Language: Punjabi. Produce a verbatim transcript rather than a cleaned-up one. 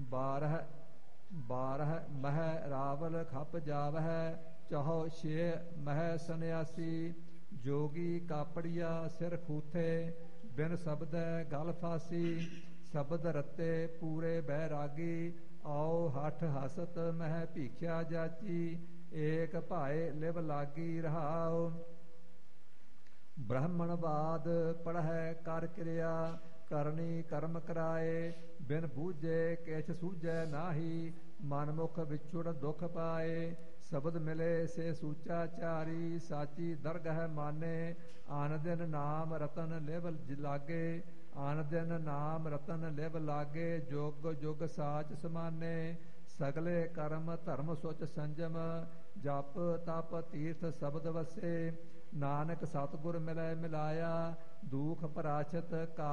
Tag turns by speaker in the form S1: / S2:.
S1: ਬਾਰਹ ਬਾਰਹ ਮਹਿ ਰਾਵਲ ਖਪ ਜਾਵਹਿ, ਚਹੋ ਛੇ ਮਹਿ ਸੰਨਿਆਸੀ। ਜੋਗੀ ਕਾਪੜੀਆ ਸਿਰ ਖੂਥੇ, ਬਿਨ ਸ਼ਬਦੈ ਗਲ ਫਾਸੀ। ਸ਼ਬਦ ਰਤੇ ਪੂਰੇ ਬੈਰਾਗੀ, ਆਓ ਹਠ ਹਸਤ ਮਹਿ ਭੀਖਿਆ ਜਾਚੀ। ਏਕ ਭਾਏ ਲਿਵ ਲਾਗੀ ਰਹਾਉ, ਬ੍ਰਾਹਮਣਵਾਦ ਪੜ੍ਹੈ ਕਰ ਕਿਰਿਆ। ਕਰਨੀ ਕਰਮ ਕਰਾਏ, ਬਿਨ ਬੂਝੇ ਕਿਛ ਸੂਝੈ ਨਾਹੀ। ਮਨ ਮੁਖ ਵਿਛੁੜ ਦੁਖ ਪਾਏ, ਸ਼ਬਦ ਮਿਲੇ ਸੇ ਸੂਚਾ ਚਾਰੀ। ਸਾਚੀ ਦਰਗਹ ਮਾਨੇ, ਆਨ ਦਿਨ ਨਾਮ ਰਤਨ ਲਿਵ ਲਾਗੇ। ਆਨ ਦਿਨ ਨਾਮ ਰਤਨ ਲਿਵ ਲਾਗੇ, ਜੁਗ ਜੁਗ ਸਾਚ ਸਮਾਨੇ। ਸਗਲੇ ਕਰਮ ਧਰਮ ਸੁਚ ਸੰਜਮ, ਜਪ ਤਪ ਤੀਰਥ ਸ਼ਬਦ ਵਸੇ। ਨਾਨਕ ਸਤਿਗੁਰ ਮਿਲੈ ਮਿਲਾਇਆ, ਦੂਖ ਪਰਾਸ਼ਤ ਕਾ